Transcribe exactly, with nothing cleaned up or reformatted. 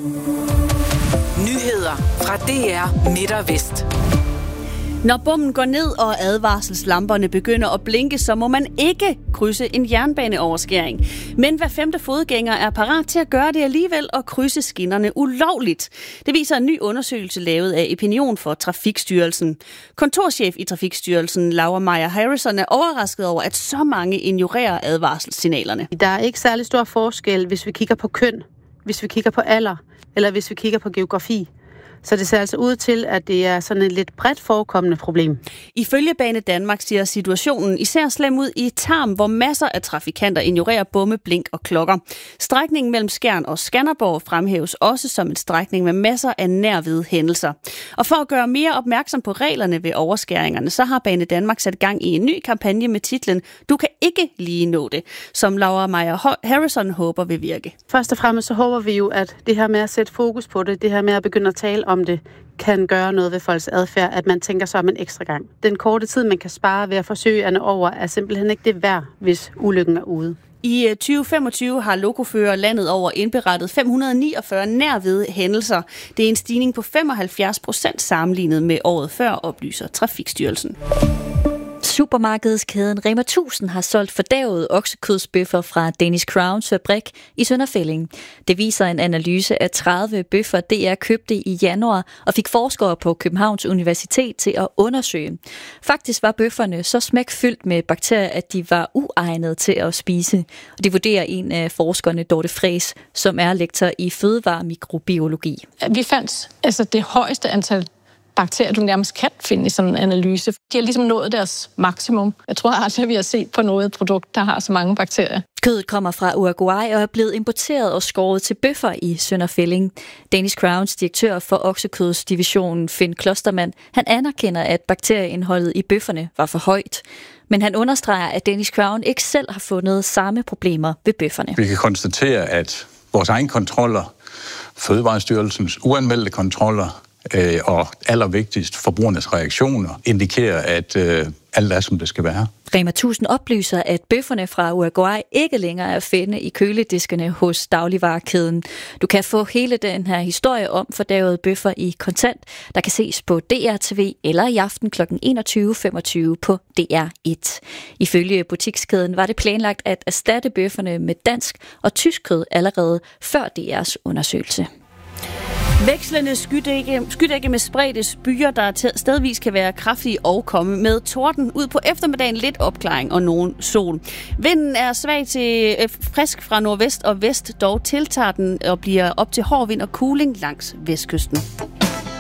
Nyheder fra D R Midt og Vest. Når bommen går ned og advarselslamperne begynder at blinke, så må man ikke krydse en jernbaneoverskæring. Men hver femte fodgænger er parat til at gøre det alligevel og krydse skinnerne ulovligt. Det viser en ny undersøgelse lavet af Opinion for Trafikstyrelsen. Kontorchef i Trafikstyrelsen, Laura Meyer Harrison, er overrasket over, at så mange ignorerer advarselssignalerne. Der er ikke særlig stor forskel, hvis vi kigger på køn, hvis vi kigger på alder, eller hvis vi kigger på geografi. Så det ser altså ud til, at det er sådan et lidt bredt forekommende problem. Ifølge Bane Danmark siger situationen især slem ud i Tarm, hvor masser af trafikanter ignorerer bomme, blink og klokker. Strækningen mellem Skjern og Skanderborg fremhæves også som en strækning med masser af nærved hændelser. Og for at gøre mere opmærksom på reglerne ved overskæringerne, så har Bane Danmark sat gang i en ny kampagne med titlen "Du kan ikke lige nå det", som Laura Meyer Harrison håber vil virke. Først og fremmest så håber vi jo, at det her med at sætte fokus på det, det her med at begynde at tale om det, kan gøre noget ved folks adfærd, at man tænker sig om en ekstra gang. Den korte tid, man kan spare ved at forsøge andet over, er simpelthen ikke det værd, hvis ulykken er ude. I tyve femogtyve har lokofører landet over indberettet fem hundrede niogfyrre nærved hændelser. Det er en stigning på femoghalvfjerds procent sammenlignet med året før, oplyser Trafikstyrelsen. Supermarkedskæden Rema tusind har solgt fordærvede oksekødsbøffer fra Danish Crowns fabrik i Sønderfælling. Det viser en analyse af tredive bøffer, D R købte i januar og fik forskere på Københavns Universitet til at undersøge. Faktisk var bøfferne så smækfyldt med bakterier, at de var uegnede til at spise. Og det vurderer en af forskerne, Dorte Fræs, som er lektor i fødevaremikrobiologi. Vi fandt altså det højeste antal bakterier, du nærmest kan finde i sådan en analyse. De har ligesom nået deres maksimum. Jeg tror aldrig, vi har set på noget produkt, der har så mange bakterier. Kødet kommer fra Uruguay og er blevet importeret og skåret til bøffer i Sønderfælling. Danish Crowns direktør for oksekødsdivisionen, Finn Klostermann, han anerkender, at bakterieindholdet i bøfferne var for højt. Men han understreger, at Danish Crown ikke selv har fundet samme problemer ved bøfferne. Vi kan konstatere, at vores egen kontroller, Fødevarestyrelsens uanmeldte kontroller, Øh, og allervigtigst forbrugernes reaktioner indikerer, at øh, alt er, som det skal være. Rema tusind oplyser, at bøfferne fra Uruguay ikke længere er at finde i kølediskerne hos dagligvarekæden. Du kan få hele den her historie om fordærvede bøffer i kontant, der kan ses på D R T V eller i aften klokken enogtyve femogtyve på D R et. Ifølge butikskæden var det planlagt at erstatte bøfferne med dansk og tysk kød allerede før D R's undersøgelse. Vekslende skydække, skydække med spredte skyer, der stedvis kan være kraftige og komme med torden. Ud på eftermiddagen lidt opklaring og nogen sol. Vinden er svag til øh, frisk fra nordvest og vest, dog tiltager den og bliver op til hård vind og kuling langs vestkysten.